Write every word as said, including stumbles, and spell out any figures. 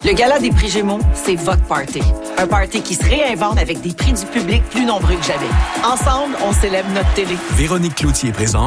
Le Gala des prix Gémeaux, c'est votre party. Un party qui se réinvente avec des prix du public plus nombreux que jamais. Ensemble, on célèbre notre télé. Véronique Cloutier présente